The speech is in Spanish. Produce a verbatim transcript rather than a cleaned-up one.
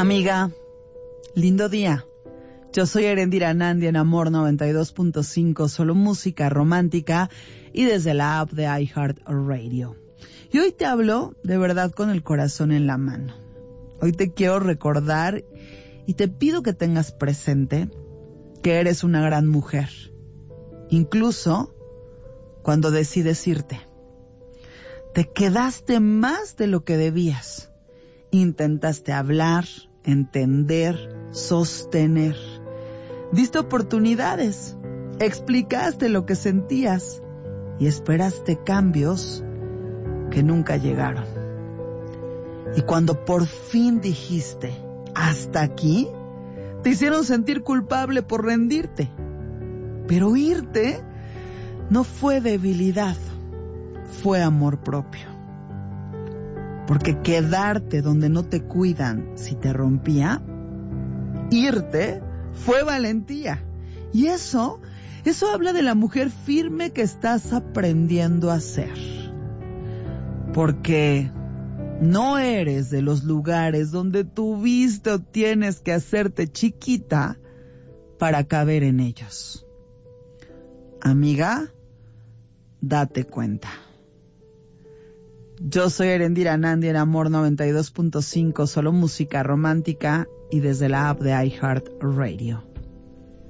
Amiga, lindo día. Yo soy Erendira Nandi en Amor noventa y dos punto cinco, solo música romántica y desde la app de iHeartRadio. Y hoy te hablo de verdad con el corazón en la mano. Hoy te quiero recordar y te pido que tengas presente que eres una gran mujer, incluso cuando decides irte. Te quedaste más de lo que debías. Intentaste hablar, entender, sostener. Diste oportunidades, explicaste lo que sentías y esperaste cambios que nunca llegaron. Y cuando por fin dijiste, hasta aquí, te hicieron sentir culpable por rendirte. Pero irte no fue debilidad, fue amor propio. Porque quedarte donde no te cuidan si te rompía, irte fue valentía. Y eso, eso habla de la mujer firme que estás aprendiendo a ser. Porque no eres de los lugares donde tuviste o tienes que hacerte chiquita para caber en ellos. Amiga, date cuenta. Yo soy Erendira Nandi en Amor noventa y dos punto cinco, solo música romántica y desde la app de iHeartRadio.